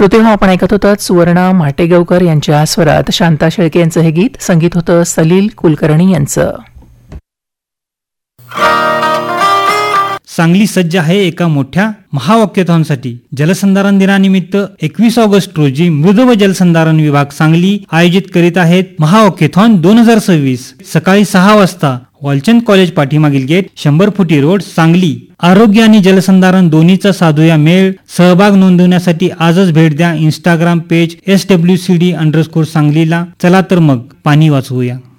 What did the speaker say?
श्रोते हो, आपण ऐकत होतात सुवर्णा माटेगावकर यांच्या स्वरात शांता शेळके यांचं हे गीत. संगीत होतं सलील कुलकर्णी यांचं. सांगली सज्ज आहे एका मोठ्या महावाक्यथॉनसाठी. जलसंधारण दिनानिमित्त 21 ऑगस्ट रोजी मृद व जलसंधारण विभाग सांगली आयोजित करीत आहेत महावाक्यथॉन 2026. सकाळी 6 वाजता वालचंद कॉलेज पाठीमागील गेट, 100 फुटी रोड, सांगली. आरोग्य आणि जलसंधारण दोन्हीचा साधूया मेळ. सहभाग नोंदवण्यासाठी आजच भेट द्या इंस्टाग्राम पेज SWCD_सांगलीला. चला तर मग पाणी वाचवूया.